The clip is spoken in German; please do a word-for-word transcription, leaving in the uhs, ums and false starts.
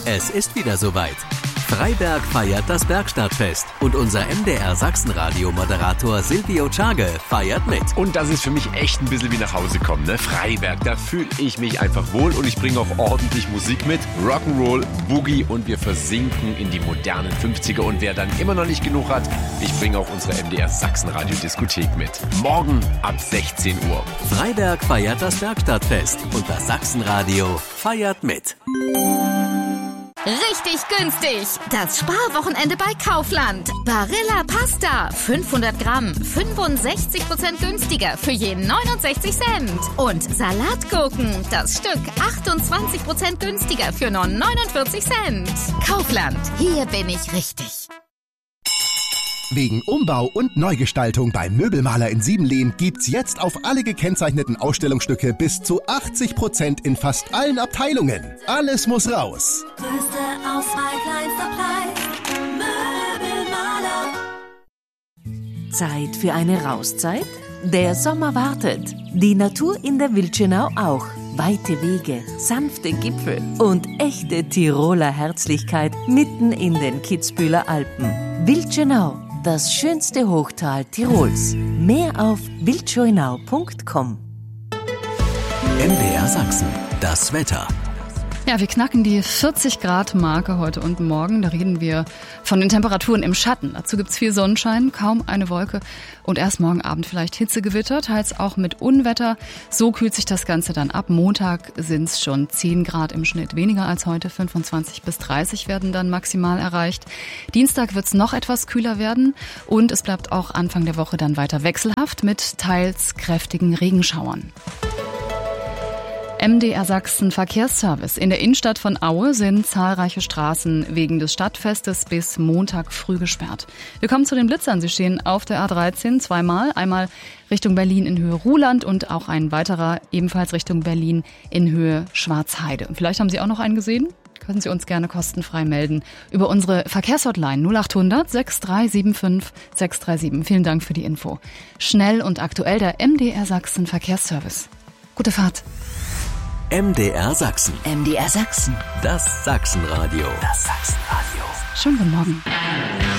Es ist wieder soweit. Freiberg feiert das Bergstadtfest und unser M D R Sachsen-Radio-Moderator Silvio Czage feiert mit. Und das ist für mich echt ein bisschen wie nach Hause kommen, ne? Freiberg, da fühle ich mich einfach wohl und ich bringe auch ordentlich Musik mit. Rock'n'Roll, Boogie und wir versinken in die modernen fünfziger. Und wer dann immer noch nicht genug hat, ich bringe auch unsere M D R Sachsen-Radio-Diskothek mit. Morgen ab sechzehn Uhr. Freiberg feiert das Bergstadtfest und das Sachsen-Radio feiert mit. Richtig günstig! Das Sparwochenende bei Kaufland. Barilla Pasta, fünfhundert Gramm, fünfundsechzig Prozent günstiger für je neunundsechzig Cent. Und Salatgurken, das Stück achtundzwanzig Prozent günstiger für nur neunundvierzig Cent. Kaufland, hier bin ich richtig. Wegen Umbau und Neugestaltung beim Möbelmaler in Siebenlehn gibt's jetzt auf alle gekennzeichneten Ausstellungsstücke bis zu achtzig Prozent in fast allen Abteilungen. Alles muss raus. Größte Auswahl, kleinster Preis. Möbelmaler. Zeit für eine Rauszeit? Der Sommer wartet. Die Natur in der Wildschönau auch. Weite Wege, sanfte Gipfel und echte Tiroler Herzlichkeit mitten in den Kitzbüheler Alpen. Wildschönau, das schönste Hochtal Tirols. Mehr auf wildschönau punkt com. M D R Sachsen, das Wetter. Ja, wir knacken die vierzig Grad Marke heute und morgen. Da reden wir von den Temperaturen im Schatten. Dazu gibt's viel Sonnenschein, kaum eine Wolke und erst morgen Abend vielleicht Hitzegewitter, teils auch mit Unwetter. So kühlt sich das Ganze dann ab. Montag sind's schon zehn Grad im Schnitt weniger als heute. fünfundzwanzig bis dreißig werden dann maximal erreicht. Dienstag wird's noch etwas kühler werden und es bleibt auch Anfang der Woche dann weiter wechselhaft mit teils kräftigen Regenschauern. M D R Sachsen Verkehrsservice. In der Innenstadt von Aue sind zahlreiche Straßen wegen des Stadtfestes bis Montag früh gesperrt. Wir kommen zu den Blitzern. Sie stehen auf der A dreizehn zweimal. Einmal Richtung Berlin in Höhe Ruhland und auch ein weiterer ebenfalls Richtung Berlin in Höhe Schwarzheide. Und vielleicht haben Sie auch noch einen gesehen? Können Sie uns gerne kostenfrei melden über unsere Verkehrshotline null acht hundert sechs drei sieben fünf sechs drei sieben. Vielen Dank für die Info. Schnell und aktuell der M D R Sachsen Verkehrsservice. Gute Fahrt. M D R Sachsen. M D R Sachsen. Das Sachsenradio. Das Sachsenradio. Schönen guten Morgen.